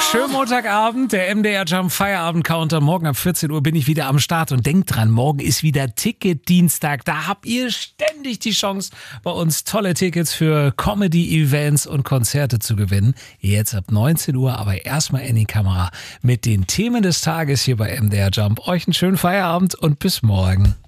Schönen Montagabend, der MDR Jump Feierabend-Counter. Morgen ab 14 Uhr bin ich wieder am Start und denkt dran, morgen ist wieder Ticket-Dienstag. Da habt ihr ständig die Chance, bei uns tolle Tickets für Comedy-Events und Konzerte zu gewinnen. Jetzt ab 19 Uhr, aber erstmal in die Kamera mit den Themen des Tages hier bei MDR Jump. Euch einen schönen Feierabend und bis morgen.